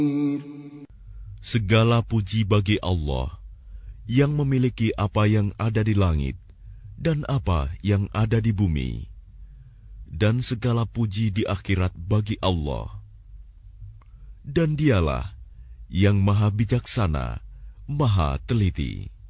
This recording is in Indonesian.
Segala puji bagi Allah yang memiliki apa yang ada di langit dan apa yang ada di bumi, dan segala puji di akhirat bagi Allah. Dan Dialah yang Maha Bijaksana, Maha Teliti.